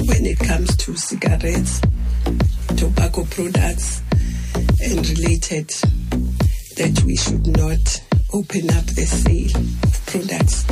when it comes to cigarettes, tobacco products, and related, that we should not open up the sale of products.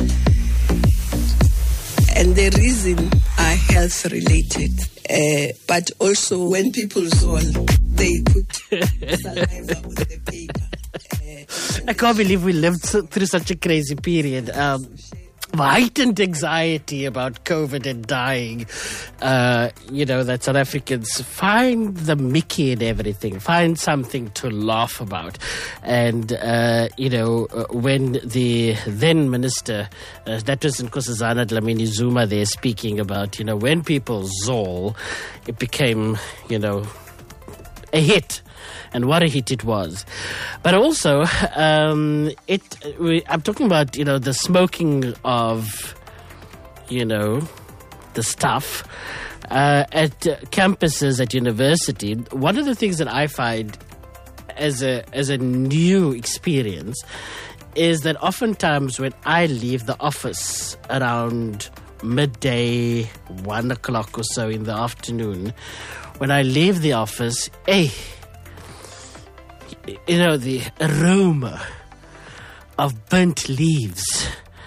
And the reason are health related. But also when people zol, they put saliva on the paper. I can't believe we lived through such a crazy period. Heightened anxiety about COVID and dying. That South Africans find the Mickey in everything, find something to laugh about. And, when the then minister, that was Nkosazana Dlamini Zuma there speaking about, when people zol, it became, a hit. And what a hit it was. But also, I'm talking about, the smoking of, the stuff at campuses at university. One of the things that I find as a new experience is that oftentimes when I leave the office around midday, 1 o'clock or so in the afternoon, when I leave the office, the aroma of burnt leaves.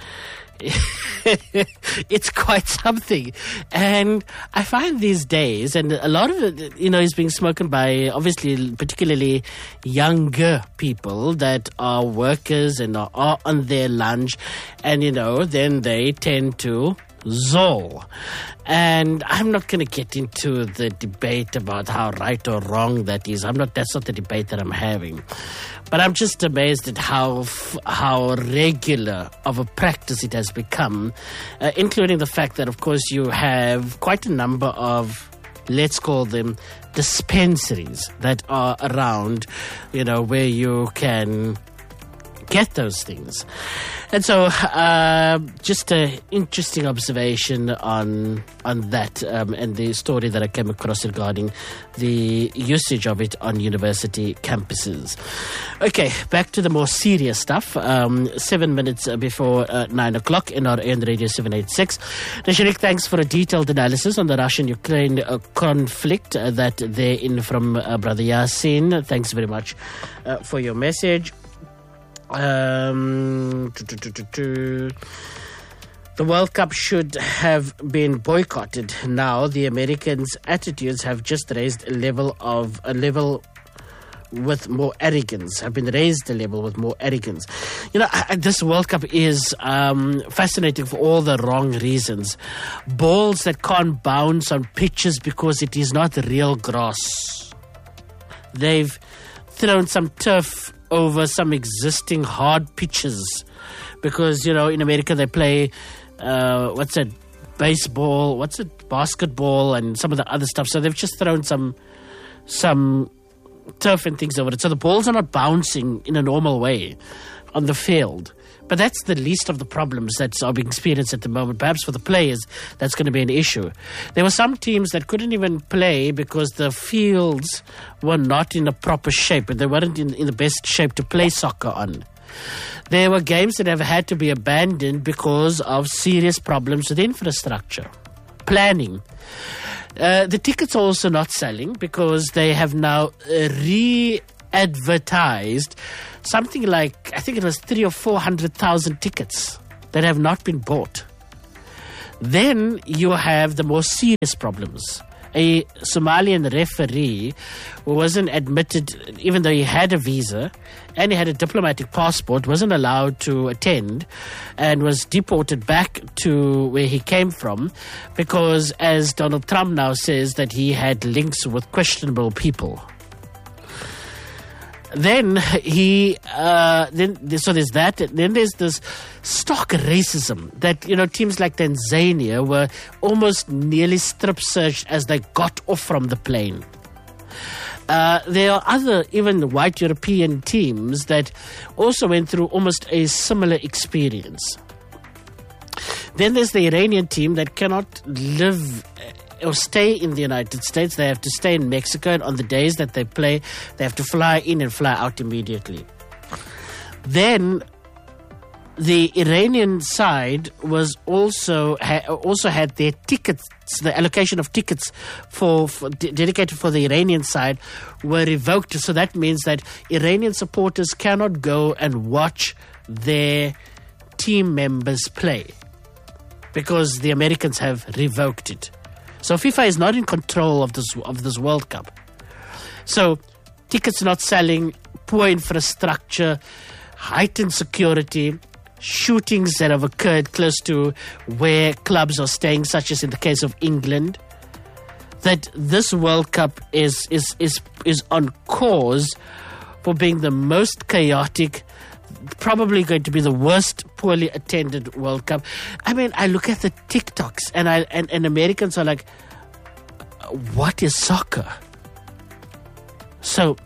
It's quite something. And I find these days, and a lot of it, is being spoken by, obviously, particularly younger people that are workers and are on their lunch. And, then they tend to zol. And I'm not going to get into the debate about how right or wrong that is. That's not the debate that I'm having. But I'm just amazed at how regular of a practice it has become, including the fact that, of course, you have quite a number of, let's call them, dispensaries that are around, where you can get those things. And so just an interesting observation on that and the story that I came across regarding the usage of it on university campuses. Okay, back to the more serious stuff. 7 minutes before 9 o'clock in our end Radio 786. Nasharik, thanks for a detailed analysis on the Russian-Ukraine conflict that they're in from Brother Yasin. Thanks very much for your message. The World Cup should have been boycotted. Now the Americans' attitudes have just raised a level with more arrogance. This World Cup is fascinating for all the wrong reasons. Balls that can't bounce on pitches because it is not real grass. They've thrown some turf over some existing hard pitches because, in America they play, baseball, basketball and some of the other stuff. So they've just thrown some turf and things over it. So the balls are not bouncing in a normal way on the field. But that's the least of the problems that are being experienced at the moment. Perhaps for the players, that's going to be an issue. There were some teams that couldn't even play because the fields were not in a proper shape and they weren't in the best shape to play soccer on. There were games that have had to be abandoned because of serious problems with infrastructure, planning. The tickets are also not selling because they have now re-advertised something like, I think it was 300,000 or 400,000 tickets that have not been bought. Then you have the more serious problems. A Somalian referee who wasn't admitted, even though he had a visa and he had a diplomatic passport, wasn't allowed to attend and was deported back to where he came from because, as Donald Trump now says, that he had links with questionable people. Then so there's that. Then there's this stock racism that, teams like Tanzania were almost nearly strip searched as they got off from the plane. There are other, even white European teams that also went through almost a similar experience. Then there's the Iranian team that cannot live or stay in the United States. They have to stay in Mexico, and on the days that they play, they have to fly in and fly out immediately. Then the Iranian side was also had their tickets, the allocation of tickets dedicated for the Iranian side were revoked. So that means that Iranian supporters cannot go and watch their team members play because the Americans have revoked it. So FIFA is not in control of this World Cup. So tickets not selling, poor infrastructure, heightened security, shootings that have occurred close to where clubs are staying, such as in the case of England, that this World Cup is on course for being the most chaotic, probably going to be the worst poorly attended World Cup. I mean, I look at the TikToks and Americans are like, what is soccer? So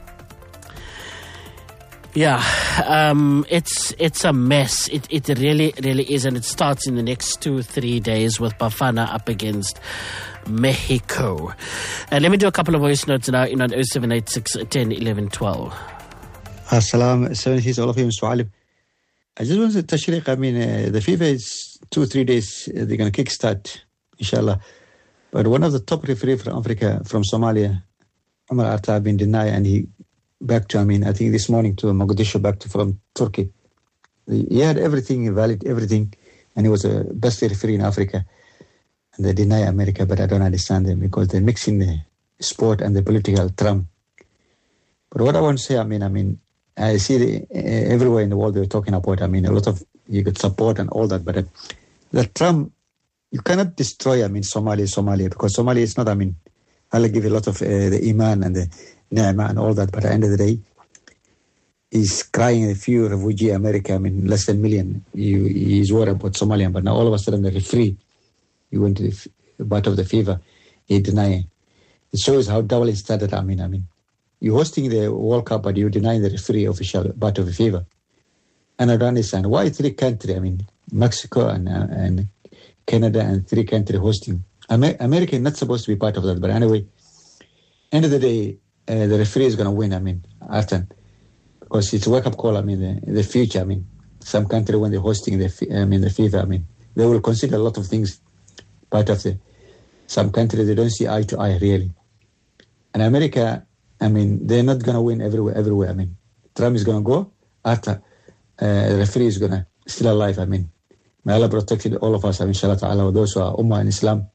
yeah, it's a mess. It really is, and it starts in the next 2-3 days with Bafana up against Mexico. Let me do a couple of voice notes now in on 0786 10 11 12. Assalamu alaikum, all of you, Mr. Alim. I just wanted to tashriq. I mean, the FIFA is 2-3 days. They're going to kickstart, inshallah. But one of the top referees from Africa, from Somalia, Omar Atta, have been denied, and he back to, I think this morning to Mogadishu, back to from Turkey. He had everything, valid everything, and he was the best referee in Africa. And they deny America, but I don't understand them because they're mixing the sport and the political Trump. But what I want to say, I see everywhere in the world they're talking about, a lot of, you could support and all that, but the Trump, you cannot destroy, Somalia, because Somalia is not, I'll give a lot of the Iman and the Ni'mah and all that, but at the end of the day, he's crying a few refugee America, less than a million. He's worried about Somalia, but now all of a sudden the referee, he went to the part of the FIFA, he denied. It shows how double standard, you're hosting the World Cup, but you deny the referee official part of the FIFA. And I don't understand why 3 countries, Mexico and Canada and 3 countries hosting. America is not supposed to be part of that, but anyway, end of the day, the referee is going to win, Artan, because it's a wake-up call, the future, some country when they're hosting the FIFA, they will consider a lot of things part of some countries, they don't see eye to eye, really. And America, they're not going to win everywhere, Trump is going to go, after the referee is going to still alive, May Allah protect all of us, inshallah ta'ala, those who are Ummah in Islam.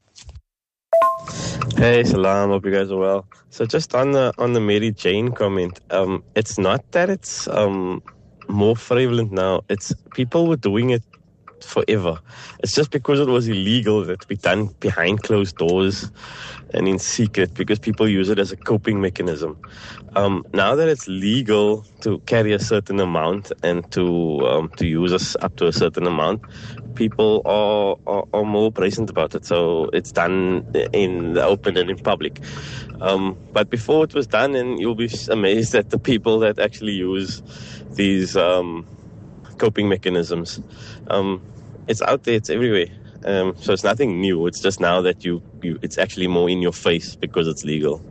Hey, salam. Hope you guys are well. So just on the Mary Jane comment, it's not that it's more prevalent now. It's people were doing it forever. It's just because it was illegal that it be done behind closed doors and in secret because people use it as a coping mechanism. Now that it's legal to carry a certain amount and to use us up to a certain amount, people are more present about it. So it's done in the open and in public. But before it was done, and you'll be amazed at the people that actually use these coping mechanisms. It's out there, it's everywhere. So it's nothing new. It's just now that it's actually more in your face because it's legal.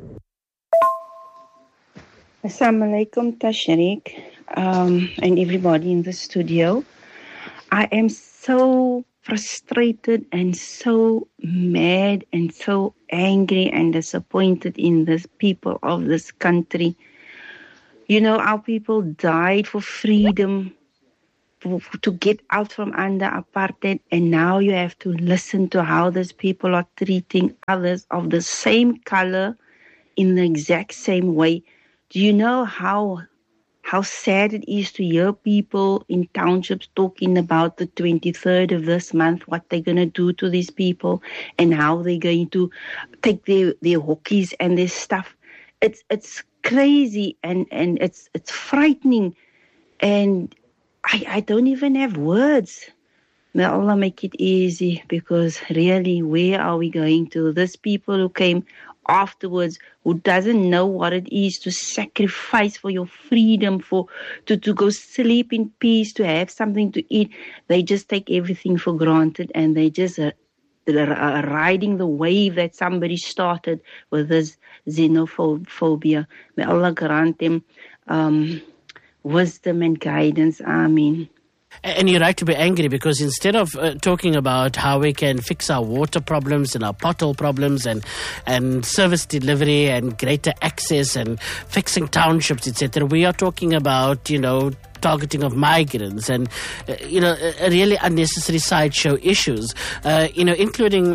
Assalamu alaikum, Tashriq, and everybody in the studio. I am so frustrated and so mad and so angry and disappointed in the people of this country. Our people died for freedom, to get out from under apartheid, and now you have to listen to how these people are treating others of the same color in the exact same way. Do you know how sad it is to hear people in townships talking about the 23rd of this month, what they're going to do to these people and how they're going to take their hockeys and their stuff. It's crazy and it's frightening, and I don't even have words. May Allah make it easy, because really, where are we going to? These people who came afterwards, who doesn't know what it is to sacrifice for your freedom, to go sleep in peace, to have something to eat. They just take everything for granted, and they just are riding the wave that somebody started with this xenophobia. May Allah grant them wisdom and guidance. Ameen. And you're right to be angry, because instead of talking about how we can fix our water problems and our pothole problems and service delivery and greater access and fixing townships, etc., we are talking about, targeting of migrants and, really unnecessary sideshow issues, including,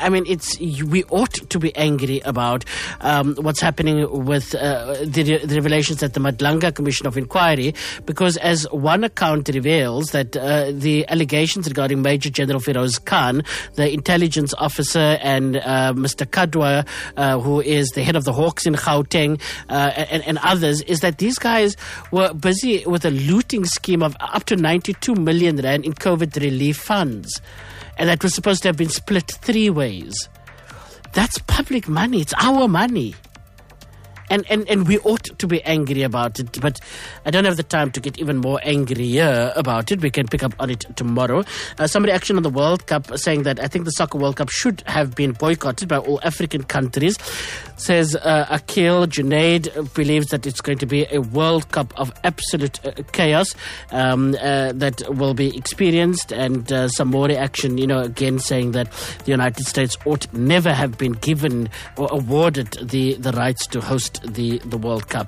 we ought to be angry about what's happening with the revelations at the Madlanga Commission of Inquiry, because as one account reveals that the allegations regarding Major General Feroz Khan, the intelligence officer, and Mr. Kadwa, who is the head of the Hawks in Gauteng, and others, is that these guys were busy with a looting scheme of up to 92 million rand in COVID relief funds. And that was supposed to have been split 3 ways. That's public money. It's our money. And we ought to be angry about it, but I don't have the time to get even more angrier about it. We can pick up on it tomorrow. Some reaction on the World Cup saying that I think the Soccer World Cup should have been boycotted by all African countries. Says Akil Junaid believes that it's going to be a World Cup of absolute chaos that will be experienced, and some more reaction, again saying that the United States ought never have been given or awarded the rights to host the World Cup.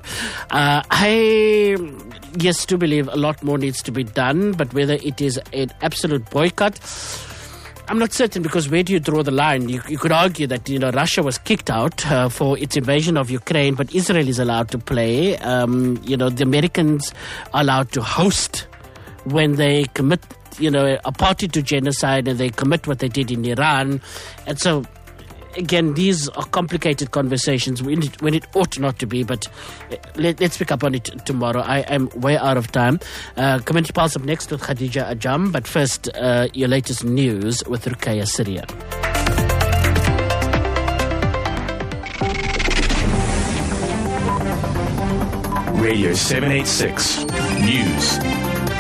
I do believe a lot more needs to be done, but whether it is an absolute boycott, I'm not certain, because where do you draw the line? You could argue that Russia was kicked out for its invasion of Ukraine, but Israel is allowed to play. The Americans are allowed to host when they commit a party to genocide, and they commit what they did in Iran. And so again, these are complicated conversations when it ought not to be, but let's pick up on it tomorrow. I am way out of time. Community Pulse up next with Khadija Ajam, but first, your latest news with Rukaya Syria. Radio 786 News.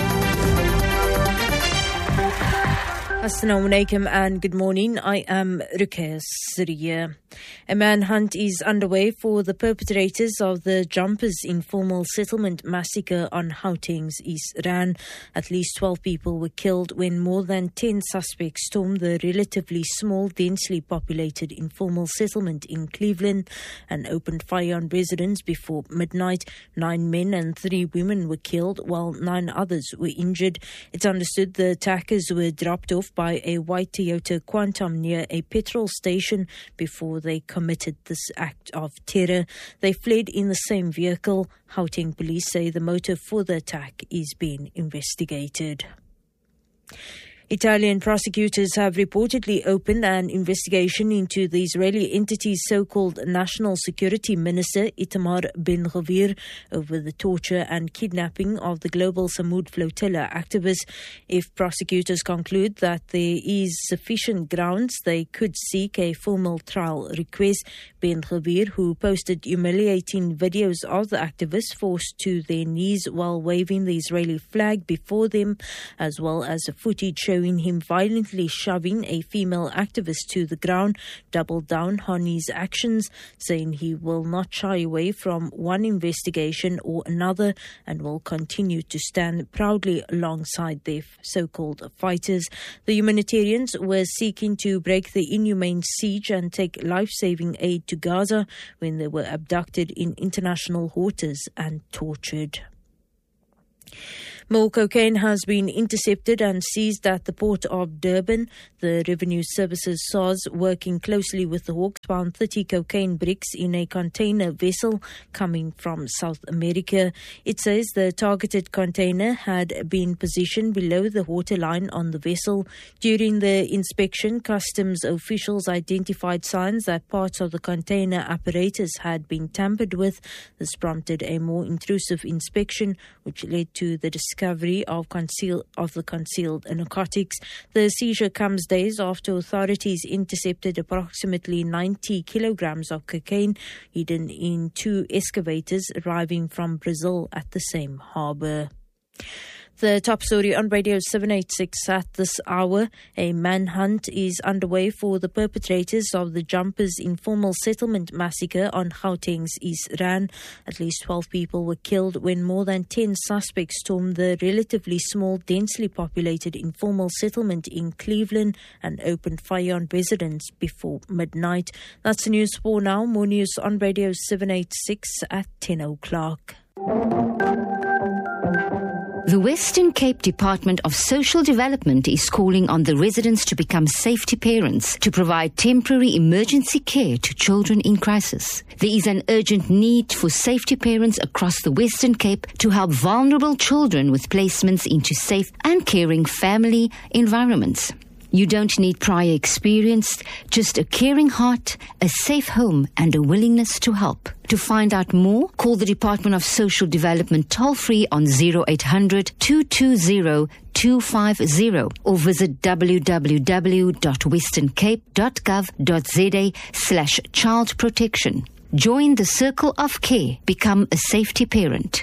Assalamu alaikum and good morning. I am Rukaya Syria. A manhunt is underway for the perpetrators of the Jumpers informal settlement massacre on Gauteng's East Rand. At least 12 people were killed when more than 10 suspects stormed the relatively small, densely populated informal settlement in Cleveland and opened fire on residents before midnight. 9 men and 3 women were killed, while 9 others were injured. It's understood the attackers were dropped off by a white Toyota Quantum near a petrol station before they committed this act of terror. They fled in the same vehicle. Gauteng police say the motive for the attack is being investigated. Italian prosecutors have reportedly opened an investigation into the Israeli entity's so-called National Security Minister Itamar Ben-Gvir over the torture and kidnapping of the Global Samud Flotilla activists. If prosecutors conclude that there is sufficient grounds, they could seek a formal trial request. Ben-Gvir, who posted humiliating videos of the activists forced to their knees while waving the Israeli flag before them, as well as footage showing him violently shoving a female activist to the ground, doubled down on his actions, saying he will not shy away from one investigation or another and will continue to stand proudly alongside their so-called fighters. The humanitarians were seeking to break the inhumane siege and take life-saving aid to Gaza when they were abducted in international waters and tortured. More cocaine has been intercepted and seized at the port of Durban. The Revenue Services SARS, working closely with the Hawks, found 30 cocaine bricks in a container vessel coming from South America. It says the targeted container had been positioned below the waterline on the vessel. During the inspection, customs officials identified signs that parts of the container apparatus had been tampered with. This prompted a more intrusive inspection, which led to the discovery of the concealed narcotics. The seizure comes days after authorities intercepted approximately 90 kilograms of cocaine hidden in 2 excavators arriving from Brazil at the same harbour. The top story on Radio 786 at this hour. A manhunt is underway for the perpetrators of the Jumpers informal settlement massacre on Gauteng's East Rand. At least 12 people were killed when more than 10 suspects stormed the relatively small, densely populated informal settlement in Cleveland and opened fire on residents before midnight. That's the news for now. More news on Radio 786 at 10 o'clock. The Western Cape Department of Social Development is calling on the residents to become safety parents to provide temporary emergency care to children in crisis. There is an urgent need for safety parents across the Western Cape to help vulnerable children with placements into safe and caring family environments. You don't need prior experience, just a caring heart, a safe home, and a willingness to help. To find out more, call the Department of Social Development toll-free on 0800 220 250 or visit www.westerncape.gov.za/child protection. Join the Circle of Care. Become a safety parent.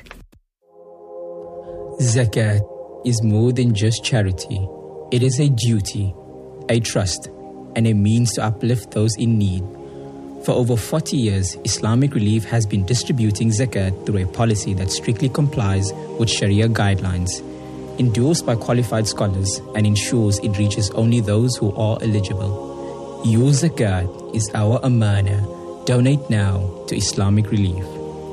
Zakat is more than just charity. It is a duty, a trust, and a means to uplift those in need. For over 40 years, Islamic Relief has been distributing zakat through a policy that strictly complies with Sharia guidelines, endorsed by qualified scholars, and ensures it reaches only those who are eligible. Your zakat is our amana. Donate now to Islamic Relief.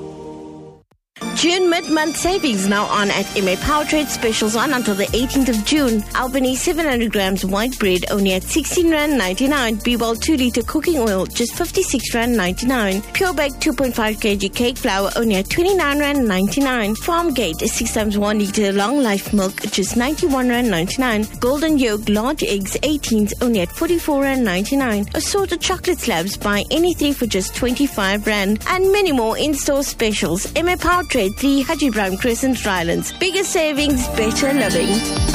June mid-month savings now on at MA Power Trade. Specials on until the 18th of June. Albany 700 grams white bread only at R16.99. B-Well 2-litre cooking oil just R56.99. Pure Baked 2.5 kg cake flour only at R29.99. Farmgate 6 times 1 litre long life milk just R91.99. Golden Yolk large eggs 18s only at R44.99. Assorted chocolate slabs buy any 3 for just R25. And many more in-store specials. MA Power Trade 3 Haji Ibrahim Crescent, Rylands. Bigger savings, better living.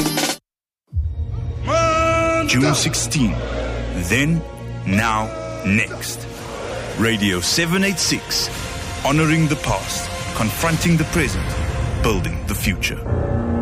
June 16. Then, now, next. Radio 786. Honoring the past, confronting the present, building the future.